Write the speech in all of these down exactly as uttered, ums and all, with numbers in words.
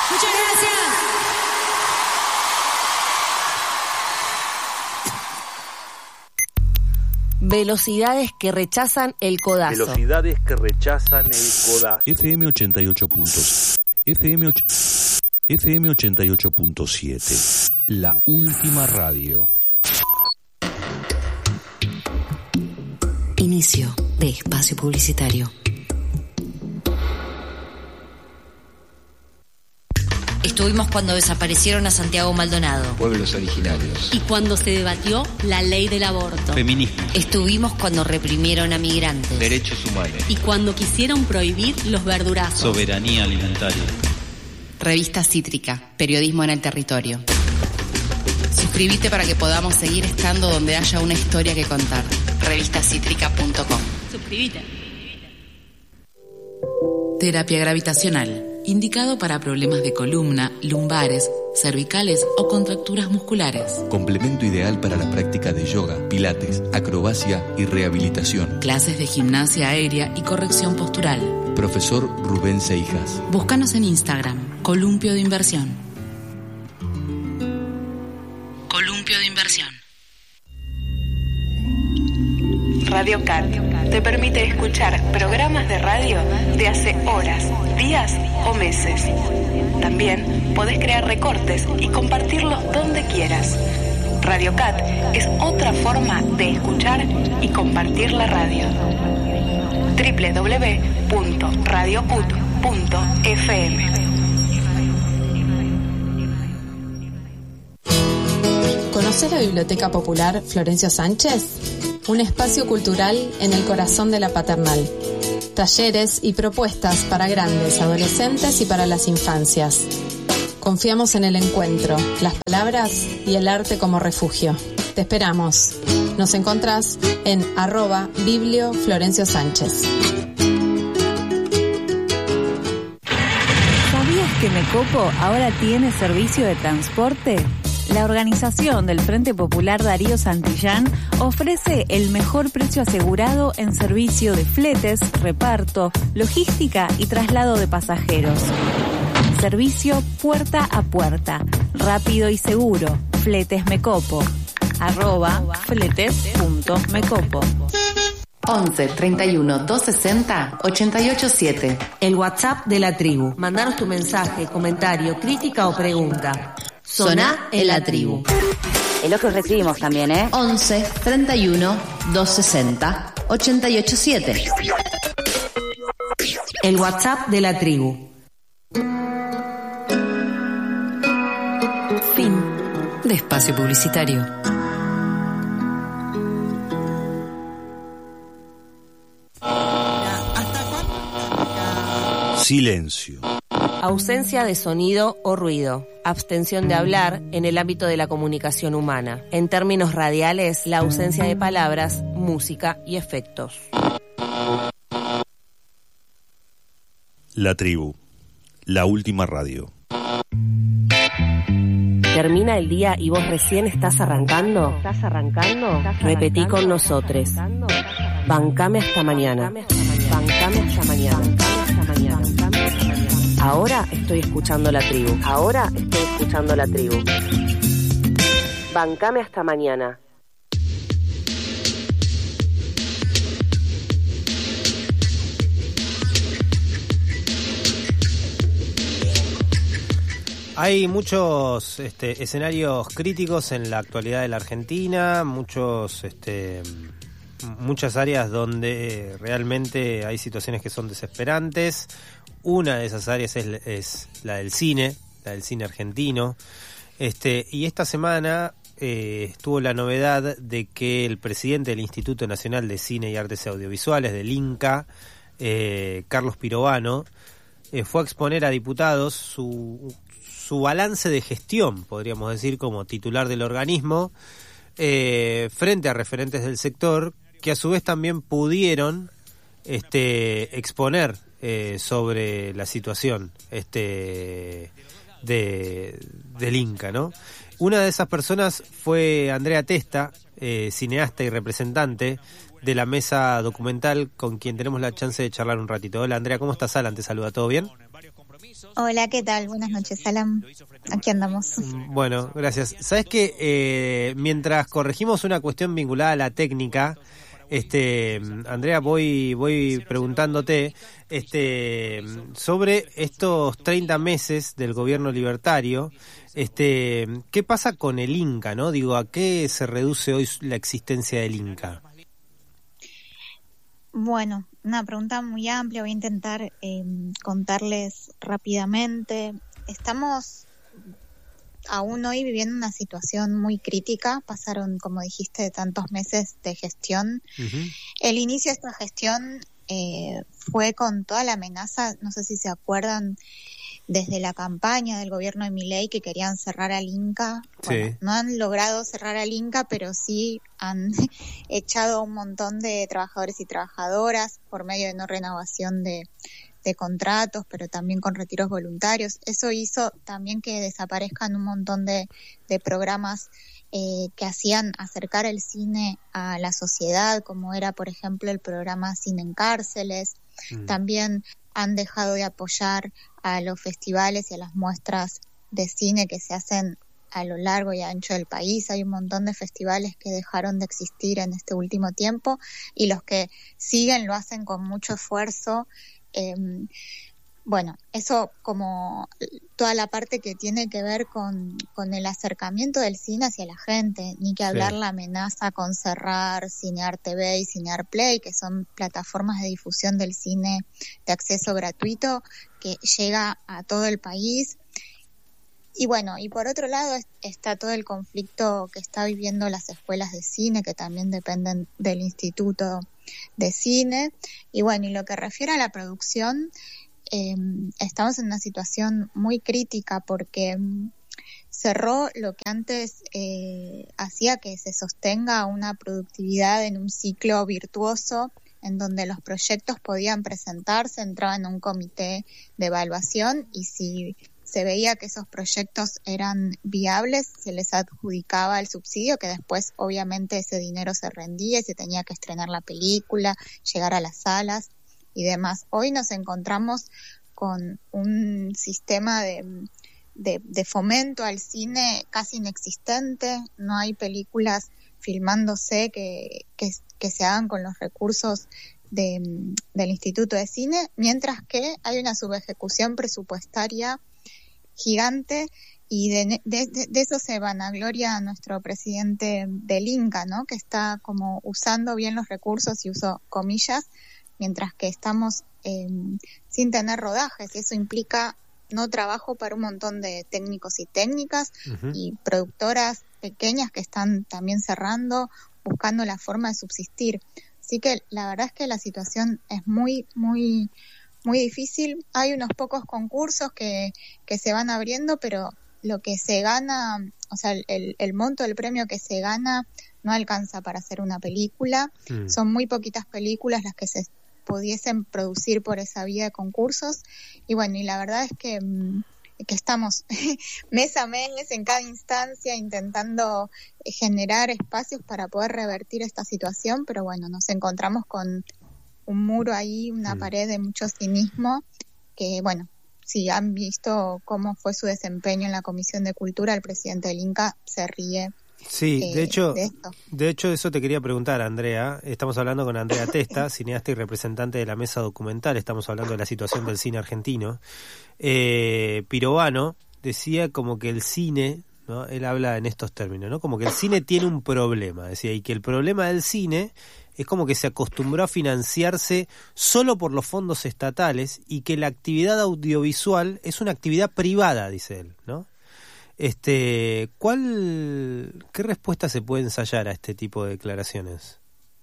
Muchas gracias. Velocidades que rechazan el codazo. Velocidades que rechazan el codazo. F M ochenta y ocho puntos. F M och... F M ochenta y ocho punto siete. La última radio. Inicio de espacio publicitario. Estuvimos cuando desaparecieron a Santiago Maldonado. Pueblos originarios. Y cuando se debatió la ley del aborto. Feminismo. Estuvimos cuando reprimieron a migrantes. Derechos humanos. Y cuando quisieron prohibir los verdurazos. Soberanía alimentaria. Revista Cítrica, periodismo en el territorio. Suscríbete para que podamos seguir estando donde haya una historia que contar. revista cítrica punto com. Suscríbete. Terapia gravitacional, indicado para problemas de columna, lumbares, cervicales o contracturas musculares. Complemento ideal para la práctica de yoga, pilates, acrobacia y rehabilitación. Clases de gimnasia aérea y corrección postural. Profesor Rubén Seijas. Búscanos en Instagram, Columpio de Inversión. Columpio de Inversión. Radio Cat te permite escuchar programas de radio de hace horas, días o meses. También podés crear recortes y compartirlos donde quieras. Radio Cat es otra forma de escuchar y compartir la radio. doble u doble u doble u punto radio cut punto f m. ¿Conoces la Biblioteca Popular Florencio Sánchez? Un espacio cultural en el corazón de la Paternal. Talleres y propuestas para grandes, adolescentes y para las infancias. Confiamos en el encuentro, las palabras y el arte como refugio. Te esperamos. Nos encontrás en arroba Biblio Florencio Sánchez. ¿Sabías que Mecopo ahora tiene servicio de transporte? La organización del Frente Popular Darío Santillán ofrece el mejor precio asegurado en servicio de fletes, reparto, logística y traslado de pasajeros. Servicio puerta a puerta, rápido y seguro. Fletes Mecopo. Arroba fletes punto mecopo. once, treinta y uno, doscientos sesenta, ochenta y ocho siete. El WhatsApp de la tribu. Mandanos tu mensaje, comentario, crítica o pregunta. Soná en la tribu. Elogios recibimos también, ¿eh? once, treinta y uno, doscientos sesenta, ochenta y ocho siete. El WhatsApp de la tribu. Fin de espacio publicitario. Silencio. Ausencia de sonido o ruido. Abstención de hablar en el ámbito de la comunicación humana. En términos radiales, la ausencia de palabras, música y efectos. La tribu. La última radio. ¿Termina el día y vos recién estás arrancando? ¿Estás arrancando? Repetí con nosotros. Bancame hasta mañana. Bancame hasta mañana. Ahora estoy escuchando la tribu. Ahora estoy escuchando la tribu. Bancame hasta mañana. Hay muchos este, escenarios críticos en la actualidad de la Argentina, muchos, este, muchas áreas donde realmente hay situaciones que son desesperantes. Una de esas áreas es, es la del cine, la del cine argentino. Este, y esta semana eh, estuvo la novedad de que el presidente del Instituto Nacional de Cine y Artes Audiovisuales, del INCA, eh, Carlos Pirovano, eh, fue a exponer a diputados su, su balance de gestión, podríamos decir, como titular del organismo, eh, frente a referentes del sector, que a su vez también pudieron este, exponer Eh, sobre la situación este de del Inca, ¿no? Una de esas personas fue Andrea Testa, eh, cineasta y representante de la mesa documental, con quien tenemos la chance de charlar un ratito. Hola Andrea, ¿cómo estás? Alan, te saluda, ¿todo bien? Hola, ¿qué tal? Buenas noches, Alan. Aquí andamos. Bueno, gracias. ¿Sabes qué? Eh, mientras corregimos una cuestión vinculada a la técnica, este, Andrea, voy voy preguntándote este, sobre estos treinta meses del gobierno libertario. Este, ¿qué pasa con el Inca, no? Digo, ¿a qué se reduce hoy la existencia del Inca? Bueno, una pregunta muy amplia, voy a intentar eh, contarles rápidamente. Estamos aún hoy viviendo una situación muy crítica, pasaron, como dijiste, tantos meses de gestión. Uh-huh. El inicio de esta gestión eh, fue con toda la amenaza, no sé si se acuerdan, desde la campaña del gobierno de Milei que querían cerrar al Inca. Bueno, sí. No han logrado cerrar al Inca, pero sí han echado a un montón de trabajadores y trabajadoras por medio de no renovación de, de contratos, pero también con retiros voluntarios. Eso hizo también que desaparezcan un montón de, de programas eh, que hacían acercar el cine a la sociedad, como era, por ejemplo, el programa Cine en Cárceles. Mm. También han dejado de apoyar a los festivales y a las muestras de cine que se hacen a lo largo y ancho del país. Hay un montón de festivales que dejaron de existir en este último tiempo y los que siguen lo hacen con mucho esfuerzo. Eh, bueno, eso como toda la parte que tiene que ver con, con el acercamiento del cine hacia la gente, ni que hablar sí. La amenaza con cerrar Cinear T V y Cinear Play, que son plataformas de difusión del cine de acceso gratuito que llega a todo el país. Y bueno, y por otro lado está todo el conflicto que está viviendo las escuelas de cine, que también dependen del Instituto de Cine. Y bueno, y lo que refiere a la producción, eh, estamos en una situación muy crítica porque eh, cerró lo que antes eh, hacía que se sostenga una productividad en un ciclo virtuoso, en donde los proyectos podían presentarse, entraban en un comité de evaluación y si se veía que esos proyectos eran viables, se les adjudicaba el subsidio, que después obviamente ese dinero se rendía y se tenía que estrenar la película, llegar a las salas y demás. Hoy nos encontramos con un sistema de, de, de fomento al cine casi inexistente, no hay películas filmándose que, que, que se hagan con los recursos de, del Instituto de Cine, mientras que hay una subejecución presupuestaria gigante y de, de, de eso se vanagloria nuestro presidente del Inca, ¿no? Que está como usando bien los recursos y uso comillas, mientras que estamos eh, sin tener rodajes y eso implica no trabajo para un montón de técnicos y técnicas uh-huh. y productoras pequeñas que están también cerrando, buscando la forma de subsistir. Así que la verdad es que la situación es muy, muy muy difícil. Hay unos pocos concursos que, que se van abriendo, pero lo que se gana, o sea, el, el monto del premio que se gana no alcanza para hacer una película. Mm. Son muy poquitas películas las que se pudiesen producir por esa vía de concursos. Y bueno, y la verdad es que, que estamos mes a mes en cada instancia intentando generar espacios para poder revertir esta situación, pero bueno, nos encontramos con un muro ahí, una mm. pared de mucho cinismo, que bueno, si han visto cómo fue su desempeño en la Comisión de Cultura, el presidente del Inca se ríe. Sí, eh, de hecho, de, esto. de hecho eso te quería preguntar, Andrea. Estamos hablando con Andrea Testa, cineasta y representante de la Mesa Documental. Estamos hablando de la situación del cine argentino. Eh, Pirovano decía como que el cine, ¿no? Él habla en estos términos, ¿no? Como que el cine tiene un problema, decía, y que el problema del cine es como que se acostumbró a financiarse solo por los fondos estatales y que la actividad audiovisual es una actividad privada, dice él, ¿no? Este, ¿cuál, qué respuesta se puede ensayar a este tipo de declaraciones?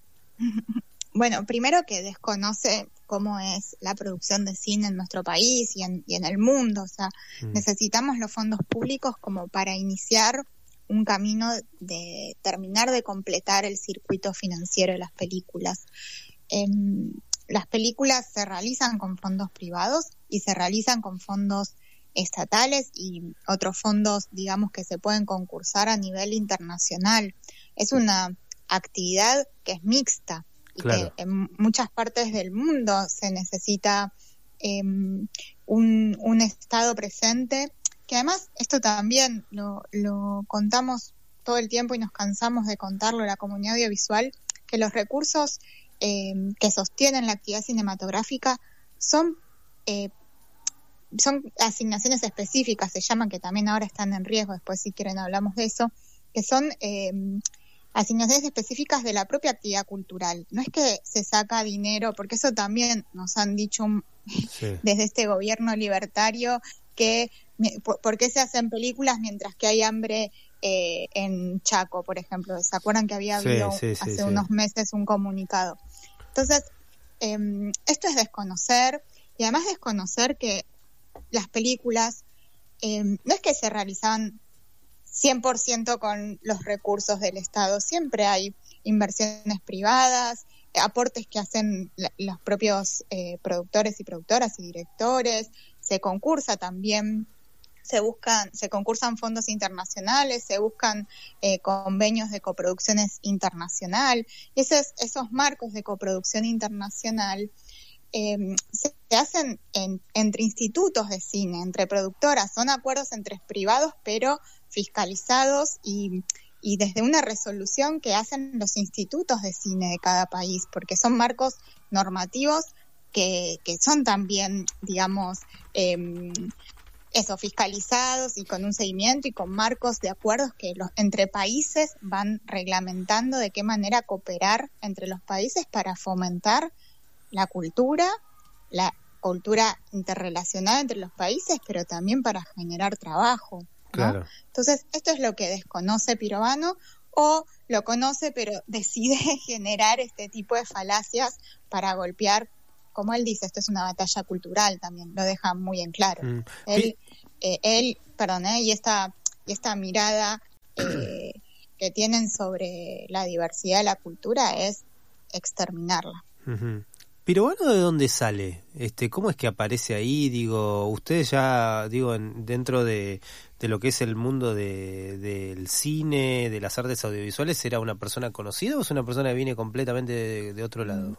Bueno, primero que desconoce cómo es la producción de cine en nuestro país y en, y en el mundo, o sea, mm. necesitamos los fondos públicos como para iniciar un camino de terminar de completar el circuito financiero de las películas. Eh, las películas se realizan con fondos privados y se realizan con fondos estatales y otros fondos, digamos, que se pueden concursar a nivel internacional. Es una actividad que es mixta y claro. que en muchas partes del mundo se necesita eh, un, un Estado presente, que además esto también lo, lo contamos todo el tiempo y nos cansamos de contarlo en la comunidad audiovisual, que los recursos eh, que sostienen la actividad cinematográfica son eh, son asignaciones específicas, se llaman, que también ahora están en riesgo, después si quieren hablamos de eso, que son eh, asignaciones específicas de la propia actividad cultural. No es que se saca dinero, porque eso también nos han dicho sí. desde este gobierno libertario, que por, por qué se hacen películas mientras que hay hambre eh, en Chaco, por ejemplo. ¿Se acuerdan que había habido sí, sí, hace sí, unos sí. meses un comunicado? Entonces, eh, esto es desconocer, y además desconocer que las películas eh, no es que se realizaban cien por ciento con los recursos del Estado, siempre hay inversiones privadas, aportes que hacen la, los propios eh, productores y productoras y directores, se concursa también, se buscan, se concursan fondos internacionales, se buscan eh, convenios de coproducciones internacional, y esos, esos marcos de coproducción internacional Eh, se, se hacen en, entre institutos de cine, entre productoras, son acuerdos entre privados pero fiscalizados y, y desde una resolución que hacen los institutos de cine de cada país, porque son marcos normativos que, que son también, digamos, eh, eso, fiscalizados y con un seguimiento y con marcos de acuerdos que los entre países van reglamentando de qué manera cooperar entre los países para fomentar la cultura, la cultura interrelacionada entre los países, pero también para generar trabajo, ¿no? Claro. Entonces, esto es lo que desconoce Pirovano, o lo conoce pero decide generar este tipo de falacias para golpear, como él dice, esto es una batalla cultural también, lo deja muy en claro. Mm. Él, eh, él, perdón, eh, y esta, y esta mirada eh, que tienen sobre la diversidad de la cultura es exterminarla. Uh-huh. ¿Pirovano de dónde sale? Este, ¿cómo es que aparece ahí? Digo, ustedes ya, digo, en, dentro de, de lo que es el mundo de, del cine, de las artes audiovisuales, ¿era una persona conocida o es una persona que viene completamente de, de otro lado?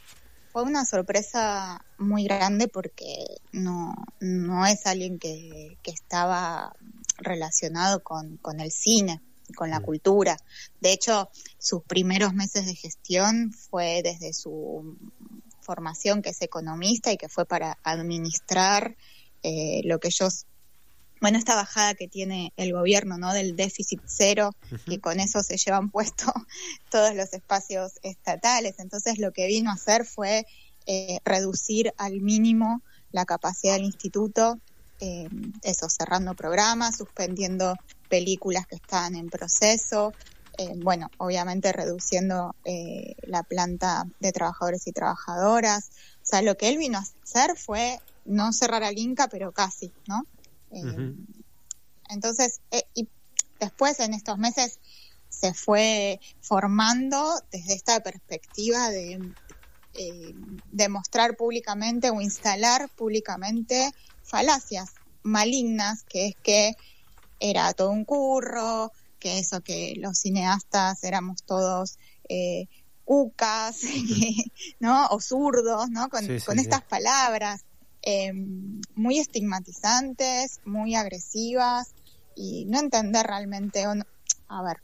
Fue una sorpresa muy grande porque no, no es alguien que, que estaba relacionado con, con el cine, con la mm. cultura. De hecho, sus primeros meses de gestión fue desde su formación, que es economista y que fue para administrar eh, lo que ellos, bueno, esta bajada que tiene el gobierno, ¿no? Del déficit cero, uh-huh. y con eso se llevan puesto todos los espacios estatales. Entonces lo que vino a hacer fue eh, reducir al mínimo la capacidad del instituto, eh, eso, cerrando programas, suspendiendo películas que estaban en proceso, Eh, bueno, obviamente reduciendo eh, la planta de trabajadores y trabajadoras. O sea, lo que él vino a hacer fue no cerrar al Inca, pero casi, ¿no? Eh, uh-huh. Entonces, eh, y después en estos meses se fue formando desde esta perspectiva de eh, demostrar públicamente o instalar públicamente falacias malignas, que es que era todo un curro, que eso, que los cineastas éramos todos eh, cucas, ¿no? O zurdos, ¿no? Con, sí, sí, con sí. estas palabras eh, muy estigmatizantes, muy agresivas, y no entender realmente, o no, a ver,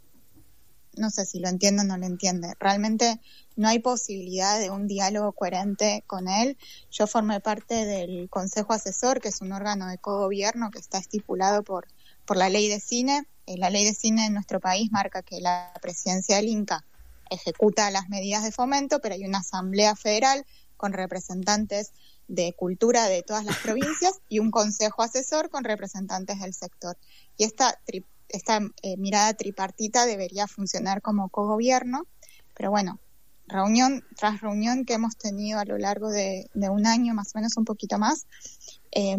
no sé si lo entiende o no lo entiende, realmente no hay posibilidad de un diálogo coherente con él. Yo formé parte del Consejo Asesor, que es un órgano de cogobierno que está estipulado por, por la ley de cine. La ley de cine en nuestro país marca que la presidencia del Inca ejecuta las medidas de fomento, pero hay una asamblea federal con representantes de cultura de todas las provincias y un consejo asesor con representantes del sector. Y esta, tri, esta eh, mirada tripartita debería funcionar como cogobierno, pero bueno, reunión tras reunión que hemos tenido a lo largo de, de un año, más o menos un poquito más, eh,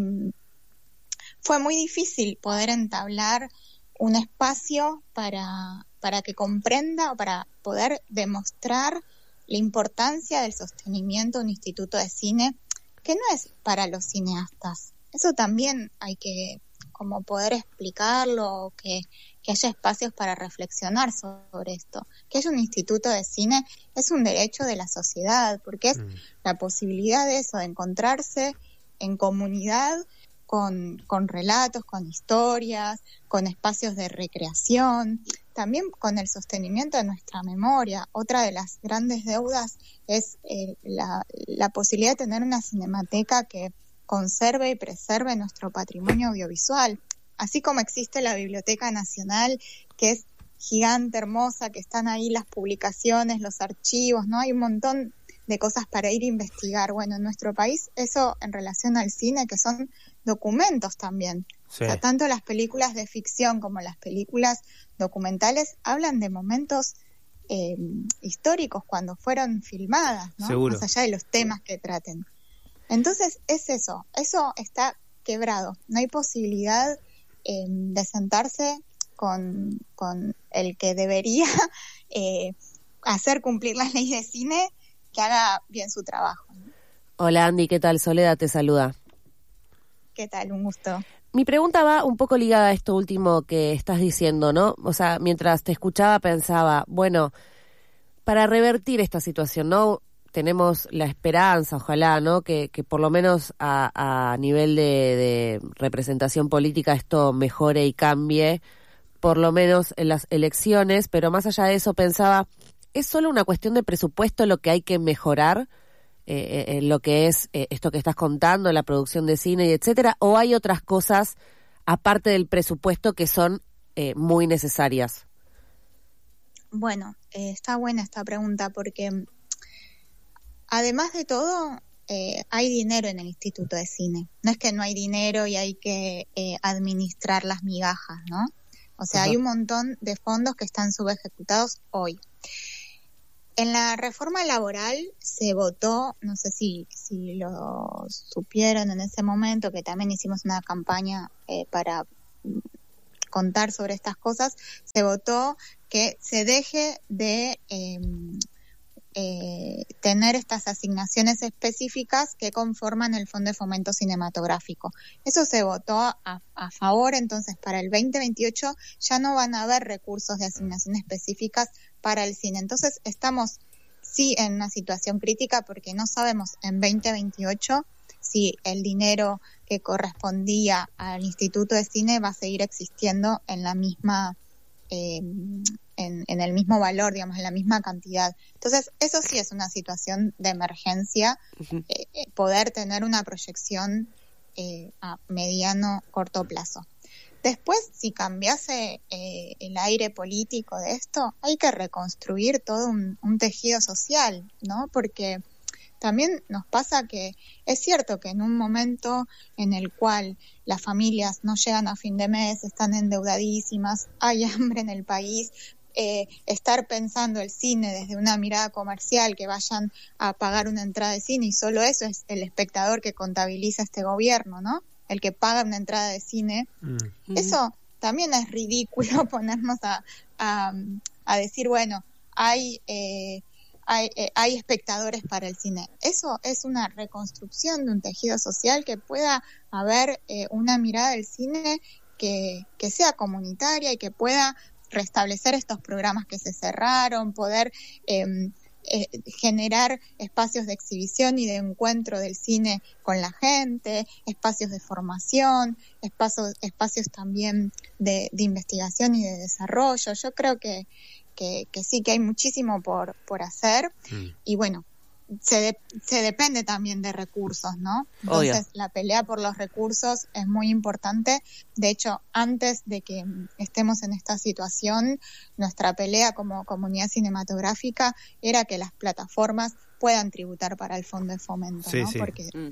fue muy difícil poder entablar un espacio para, para que comprenda o para poder demostrar la importancia del sostenimiento de un instituto de cine que no es para los cineastas. Eso también hay que como poder explicarlo, que, que haya espacios para reflexionar sobre esto. Que haya un instituto de cine es un derecho de la sociedad, porque es mm. la posibilidad de eso, de encontrarse en comunidad, con, con relatos, con historias, con espacios de recreación, también con el sostenimiento de nuestra memoria. Otra de las grandes deudas es eh, la, la posibilidad de tener una cinemateca que conserve y preserve nuestro patrimonio audiovisual, así como existe la Biblioteca Nacional, que es gigante, hermosa, que están ahí las publicaciones, los archivos, ¿no? Hay un montón de cosas para ir a investigar. Bueno, en nuestro país eso en relación al cine, que son documentos también. Sí. O sea, tanto las películas de ficción como las películas documentales hablan de momentos eh, históricos cuando fueron filmadas, ¿no? Seguro. Más allá de los temas que traten. Entonces es eso, eso está quebrado. No hay posibilidad eh, de sentarse con, con el que debería eh, hacer cumplir la ley de cine, que haga bien su trabajo, ¿no? Hola Andy, ¿qué tal? Soledad te saluda. ¿Qué tal? Un gusto. Mi pregunta va un poco ligada a esto último que estás diciendo, ¿no? O sea, mientras te escuchaba pensaba, bueno, para revertir esta situación, ¿no? Tenemos la esperanza, ojalá, ¿no? Que, que por lo menos a, a nivel de, de representación política esto mejore y cambie, por lo menos en las elecciones, pero más allá de eso pensaba, ¿es solo una cuestión de presupuesto lo que hay que mejorar? Eh, eh, lo que es eh, esto que estás contando, la producción de cine y etcétera, o hay otras cosas aparte del presupuesto que son eh, muy necesarias. Bueno, eh, está buena esta pregunta porque además de todo eh, hay dinero en el Instituto de Cine. No es que no hay dinero y hay que eh, administrar las migajas, ¿no? O sea, Ajá. hay un montón de fondos que están subejecutados hoy. En la reforma laboral se votó, no sé si, si lo supieron en ese momento, que también hicimos una campaña eh, para contar sobre estas cosas, se votó que se deje de eh, eh, tener estas asignaciones específicas que conforman el Fondo de Fomento Cinematográfico. Eso se votó a, a favor, entonces para el veinte veintiocho ya no van a haber recursos de asignación específicas para el cine. Entonces estamos sí en una situación crítica porque no sabemos en veinte veintiocho si el dinero que correspondía al Instituto de Cine va a seguir existiendo en la misma eh, en, en el mismo valor, digamos, en la misma cantidad. Entonces eso sí es una situación de emergencia, uh-huh. eh, eh, poder tener una proyección eh, a mediano, corto plazo. Después, si cambiase eh, el aire político de esto, hay que reconstruir todo un, un tejido social, ¿no? Porque también nos pasa que es cierto que en un momento en el cual las familias no llegan a fin de mes, están endeudadísimas, hay hambre en el país, eh, estar pensando el cine desde una mirada comercial, que vayan a pagar una entrada de cine y solo eso es el espectador que contabiliza este gobierno, ¿no? El que paga una entrada de cine, mm. eso también es ridículo ponernos a, a, a decir, bueno, hay, eh, hay, eh, hay espectadores para el cine. Eso es una reconstrucción de un tejido social que pueda haber eh, una mirada del cine que, que sea comunitaria y que pueda restablecer estos programas que se cerraron, poder eh, Eh, generar espacios de exhibición y de encuentro del cine con la gente, espacios de formación, espacios, espacios también de, de investigación y de desarrollo. Yo creo que, que, que sí, que hay muchísimo por, por hacer mm. y bueno, se, de, se depende también de recursos, ¿no? Entonces Obvio. La pelea por los recursos es muy importante. De hecho, antes de que estemos en esta situación, nuestra pelea como comunidad cinematográfica era que las plataformas puedan tributar para el Fondo de Fomento, sí, ¿no? Sí. Porque, mm.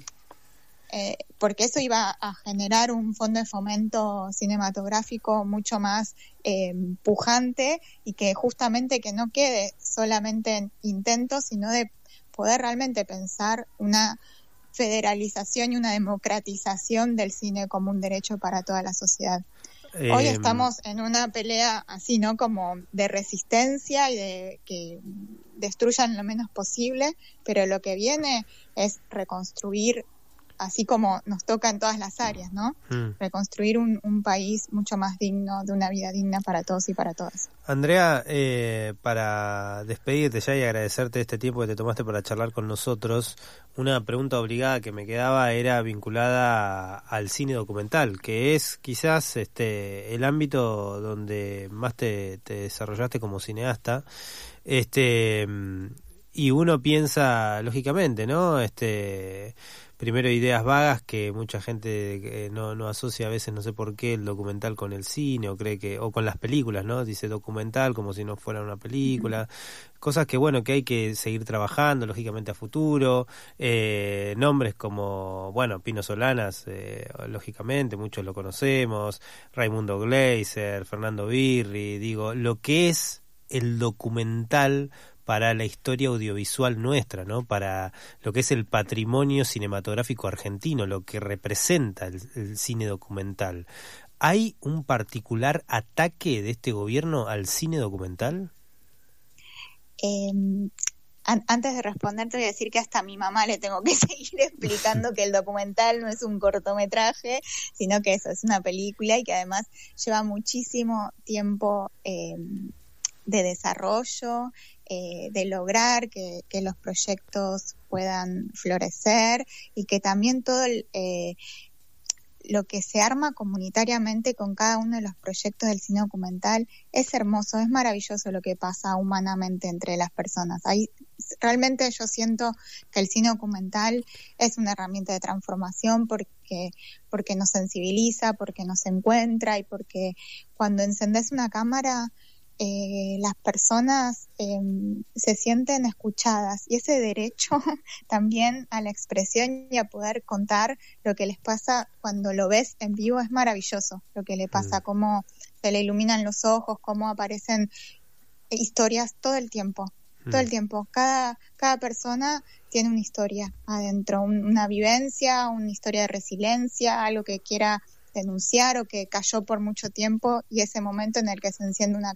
eh, porque eso iba a generar un Fondo de Fomento cinematográfico mucho más eh, pujante y que justamente que no quede solamente en intentos, sino de poder realmente pensar una federalización y una democratización del cine como un derecho para toda la sociedad. Eh, Hoy estamos en una pelea así, ¿no? Como de resistencia y de que destruyan lo menos posible, pero lo que viene es reconstruir así como nos toca en todas las áreas, ¿no? Mm. Reconstruir un, un país mucho más digno, de una vida digna para todos y para todas. Andrea, eh, para despedirte ya y agradecerte este tiempo que te tomaste para charlar con nosotros, una pregunta obligada que me quedaba era vinculada al cine documental, que es quizás este el ámbito donde más te, te desarrollaste como cineasta. Este y uno piensa lógicamente, ¿no? Este primero ideas vagas que mucha gente eh, no, no asocia a veces, no sé por qué, el documental con el cine, o cree que, o con las películas, ¿no? Dice documental como si no fuera una película. Mm. Cosas que, bueno, que hay que seguir trabajando, lógicamente, a futuro. Eh, nombres como, bueno, Pino Solanas, eh, lógicamente, muchos lo conocemos. Raimundo Gleiser, Fernando Birri, digo, lo que es el documental para la historia audiovisual nuestra, ¿no? Para lo que es el patrimonio cinematográfico argentino, lo que representa el, el cine documental. ¿Hay un particular ataque de este gobierno al cine documental? Eh, an- antes de responder te voy a decir que hasta a mi mamá le tengo que seguir explicando que el documental no es un cortometraje, sino que eso es una película y que además lleva muchísimo tiempo eh, de desarrollo, Eh, de lograr que, que los proyectos puedan florecer y que también todo el, eh, lo que se arma comunitariamente con cada uno de los proyectos del cine documental es hermoso, es maravilloso lo que pasa humanamente entre las personas. Ahí realmente yo siento que el cine documental es una herramienta de transformación porque, porque nos sensibiliza, porque nos encuentra y porque cuando encendés una cámara Eh, las personas eh, se sienten escuchadas y ese derecho también a la expresión y a poder contar lo que les pasa cuando lo ves en vivo es maravilloso, lo que le pasa, mm. cómo se le iluminan los ojos, cómo aparecen historias todo el tiempo, mm. todo el tiempo, cada, cada persona tiene una historia adentro, un, una vivencia, una historia de resiliencia, algo que quiera denunciar o que cayó por mucho tiempo y ese momento en el que se enciende una